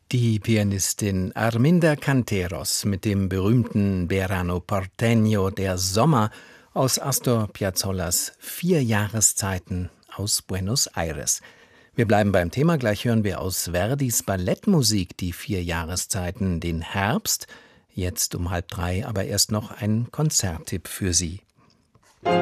Die Pianistin Arminda Canteros mit dem berühmten Verano Porteño, der Sommer, aus Astor Piazzollas 4 Jahreszeiten aus Buenos Aires. Wir bleiben beim Thema, gleich hören wir aus Verdis Ballettmusik die 4 Jahreszeiten, den Herbst. Jetzt um 2:30, aber erst noch ein Konzerttipp für Sie.